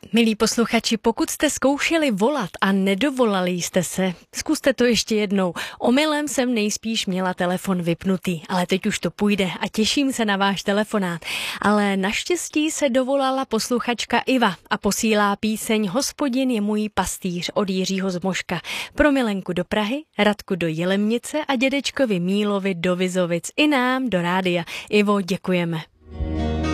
Milí posluchači, pokud jste zkoušeli volat a nedovolali jste se, zkuste to ještě jednou. Omylem jsem nejspíš měla telefon vypnutý, ale teď už to půjde a těším se na váš telefonát. Ale naštěstí se dovolala posluchačka Iva a posílá píseň Hospodin je můj pastýř od Jiřího Zmoška. Pro Milenku do Prahy, Radku do Jilemnice a dědečkovi Mílovi do Vizovic i nám do rádia. Ivo, děkujeme.